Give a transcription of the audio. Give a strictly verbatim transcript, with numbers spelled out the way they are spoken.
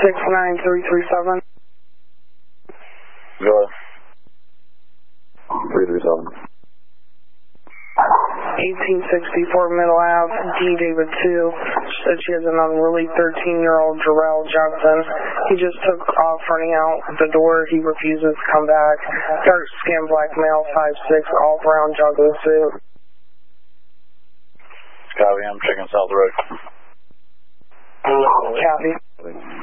six nine three three seven. Go ahead. three three seven. eighteen sixty-four Middle Ave, D. David two, said she has an unruly thirteen-year-old Jarrell Johnson. He just took off running out the door. He refuses to come back. Dark-skinned black male, five six, all brown jogging suit. Copy, I'm checking South Road. Copy.